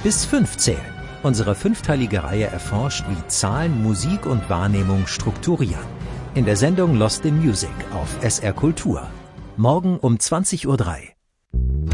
bis 5 zählen. Unsere fünfteilige Reihe erforscht, wie Zahlen Musik und Wahrnehmung strukturieren. In der Sendung Lost in Music auf SR Kultur. Morgen um 20:03 Uhr.